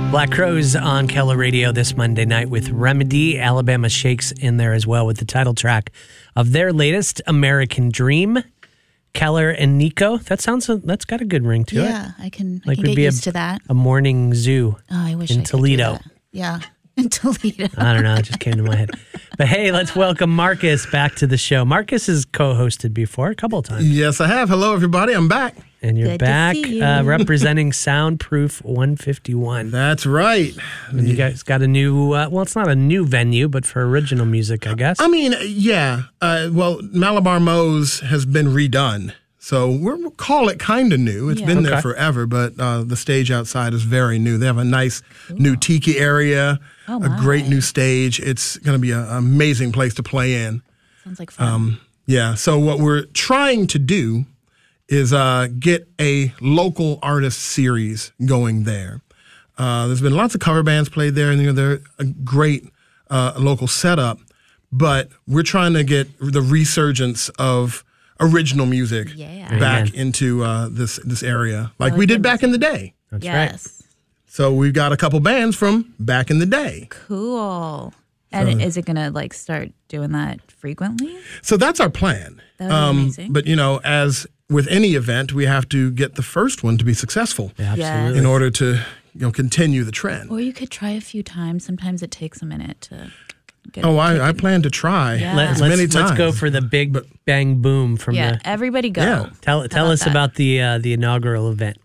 Black Crowes on Keller Radio this Monday night with Remedy. Alabama Shakes in there as well with the title track of their latest, American Dream. Keller and Nico. That's got a good ring to it. Yeah, I can get used to that. A morning zoo I wish in I could Toledo. do that. Yeah, in Toledo. I don't know. It just came to my head. But hey, let's welcome Marcus back to the show. Marcus has co-hosted before a couple of times. Yes, I have. Hello, everybody. I'm back. And you're Good to back see you. representing Soundproof 151. That's right. And you guys got a new, well, it's not a new venue, but for original music, I guess. I mean, yeah. Well, Malabar Mo's has been redone. So we'll call it kind of new. It's been there forever, but the stage outside is very new. They have a nice new tiki area, a great new stage. It's going to be an amazing place to play in. Sounds like fun. Yeah, so what we're trying to do is get a local artist series going there. There's been lots of cover bands played there, and they're a great local setup, but we're trying to get the resurgence of original music back into this area, like we did back in the day. That's right. So we've got a couple bands from back in the day. Cool. And is it going to start doing that frequently? So that's our plan. That would be amazing. But, as with any event, we have to get the first one to be successful Absolutely. in order to continue the trend. Or you could try a few times. Sometimes it takes a minute to get I plan to try as many times. Let's go for the big bang boom from the... everybody go. Yeah. Tell us about the inaugural event.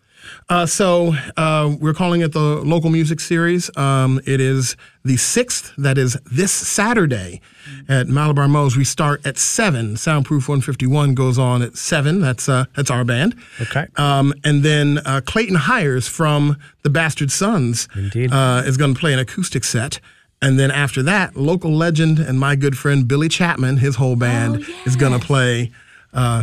So we're calling it the Local Music Series. It is the 6th, that is this Saturday at Malabar Mo's. We start at 7. Soundproof 151 goes on at 7. That's our band. Okay. And then Clayton Hires from the Bastard Sons is going to play an acoustic set. And then after that, local legend and my good friend Billy Chapman, his whole band, is going to play